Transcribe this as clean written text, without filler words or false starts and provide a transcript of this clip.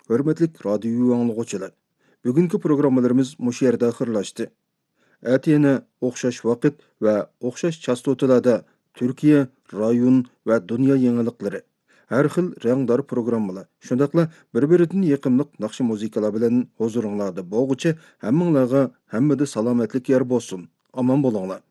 Hörmetlik radyo anlıqçılar. Bugünkü programmalarımız muş yerde ahırlaştı. Әтені оқшаш вақыт ve оқшаш частоталарда Türkiye, rayon ve dünya yenilikleri. Her xil rəngdar programmalar. Şundaqla bir-birindən yaqınlıq naqşı muzikalar bilan huzurunlarda boğucu həmminglarga həmmede salametlik yer bolsun. Aman bolinglar.